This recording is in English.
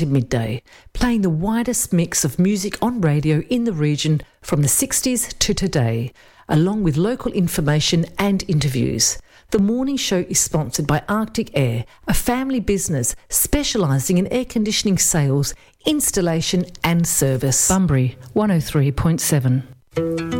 to midday, playing the widest mix of music on radio in the region from the 60s to today, along with local information and interviews. The morning show is sponsored by Arctic Air, a family business specialising in air conditioning sales, installation and service. Bunbury 103.7.